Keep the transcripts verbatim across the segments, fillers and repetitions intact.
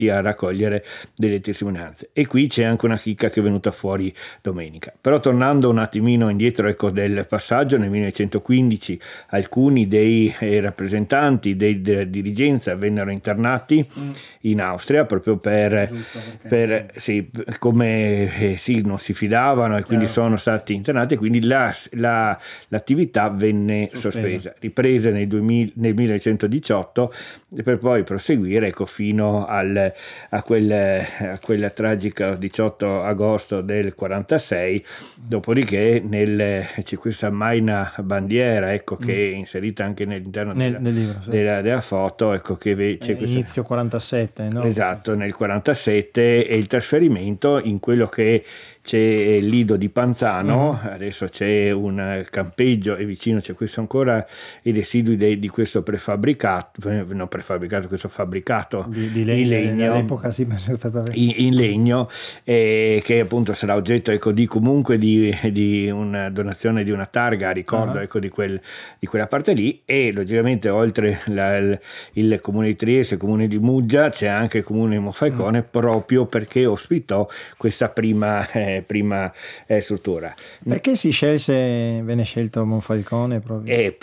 a raccogliere delle testimonianze. E qui c'è anche una chicca che è venuta fuori domenica. Però tornando un attimino indietro, ecco, del passaggio, nel millenovecentoquindici alcuni dei eh, rappresentanti dei, della dirigenza vennero internati mm. in Austria proprio per, Giusto, per sì. Sì, come eh, sì, non si fidavano e quindi Chiaro. sono stati internati, e quindi la, la, l'attività venne sospesa, sospesa. riprese nel, duemila, nel millenovecentodiciotto per poi proseguire, ecco, fino al A, quel, a quella tragica diciotto agosto del quarantasei, dopodiché nel, c'è questa maina bandiera, ecco, che mm. è inserita anche all'interno nel, della, nel libro, sì. della, della foto, ecco, che c'è questa, inizio quarantasette, no? Esatto, nel quarantasette, e il trasferimento in quello che c'è il lido di Panzano, mm. adesso c'è un campeggio e vicino c'è questo ancora i residui de, di questo prefabbricato, non prefabbricato, questo fabbricato di, di legno, in legno, all'epoca sì, in, in legno, eh, che appunto sarà oggetto, ecco, di comunque di, di una donazione di una targa a ricordo, uh-huh. ecco, di, quel, di quella parte lì. E logicamente oltre la, il, il comune di Trieste, il comune di Muggia, c'è anche il comune di Monfalcone, uh-huh. proprio perché ospitò questa prima eh, prima eh, struttura. Perché si scelse, venne scelto Monfalcone proprio? Eh,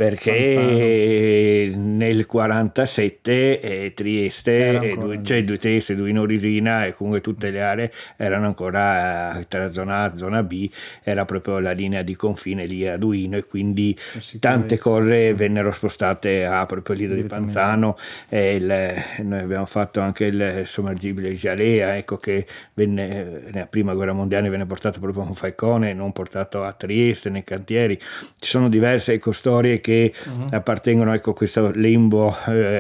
perché Panzano. Nel quarantasette eh, Trieste, eh, due, cioè due Trieste, Duino Risina e comunque tutte le aree erano ancora eh, tra zona A e zona B, era proprio la linea di confine lì a Duino, e quindi tante cose vennero spostate a proprio il lido di Panzano. Eh, il, noi abbiamo fatto anche il sommergibile Jalea, ecco, che venne nella prima guerra mondiale venne portato proprio a Monfalcone, non portato a Trieste nei cantieri. Ci sono diverse, ecco, storie che uh-huh. appartengono, ecco, a questo limbo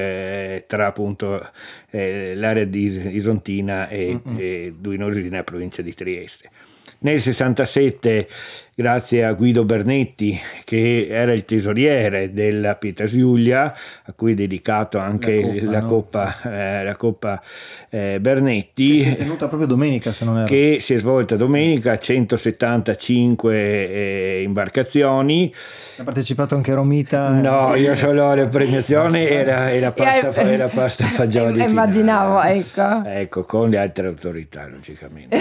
eh, tra appunto eh, l'area di Isontina e, uh-huh. e Duino Risina, provincia di Trieste. Nel sessantasette, grazie a Guido Bernetti, che era il tesoriere della Pietas Julia, a cui è dedicato anche la Coppa, la, no? Coppa eh, la Coppa eh, Bernetti, che si è tenuta proprio domenica, se non erro. Che si è svolta domenica, centosettantacinque eh, imbarcazioni. Ha partecipato anche Romita? No, io solo le premiazioni e la, e la pasta, e la pasta fagioli. Immaginavo, ecco. Ecco, con le altre autorità, logicamente.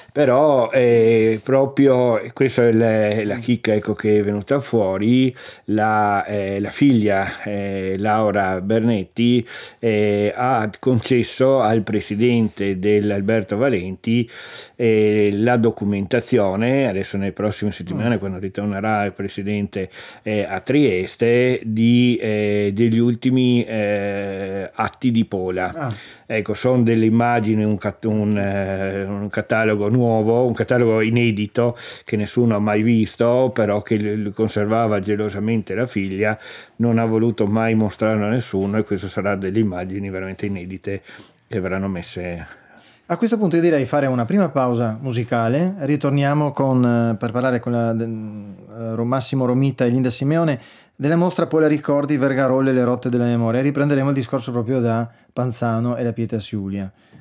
Però eh, proprio questa è la, la chicca, ecco, che è venuta fuori. La, eh, la figlia eh, Laura Bernetti eh, ha concesso al presidente dell'Alberto Valenti eh, la documentazione, adesso nelle prossime settimane, mm. quando ritornerà il presidente eh, a Trieste, di, eh, degli ultimi eh, atti di Pola. Ah. Ecco, sono delle immagini, un, cat- un, eh, un catalogo nuovo, un catalogo inedito che nessuno ha mai visto, però che conservava gelosamente la figlia, non ha voluto mai mostrarlo a nessuno, e questo sarà delle immagini veramente inedite che verranno messe. A questo punto io direi fare una prima pausa musicale, ritorniamo con, per parlare con la, uh, Massimo Romita e Linda Simeone della mostra Pola Ricordi, Vergarolle e le rotte della memoria. Riprenderemo il discorso proprio da Panzano e la Pietas Julia.